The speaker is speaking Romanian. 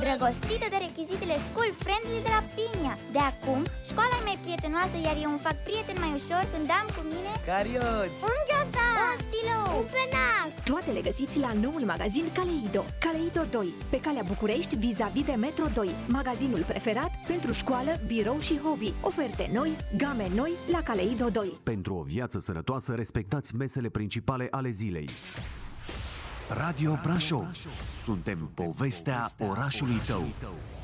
îndrăgostită de rechizitele school friendly de la Pinia. De acum, școala e mai prietenoasă, iar eu îmi fac prieten mai ușor când am cu mine carioci, un ghiozdan, un stilou, un penac. Toate le găsiți la noul magazin Kaleido. Kaleido 2, pe calea București, vis-a-vis de Metro 2. Magazinul preferat pentru școală, birou și hobby. Oferte noi, game noi la Kaleido 2. Pentru o viață sănătoasă, respectați mesele principale ale zilei. Radio Brașov. Suntem povestea orașului tău.